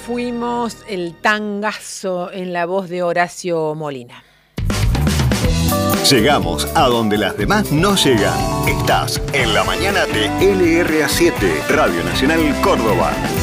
fuimos, el tangazo en la voz de Horacio Molina. Llegamos a donde las demás no llegan. Estás en la mañana de LRA7, Radio Nacional Córdoba.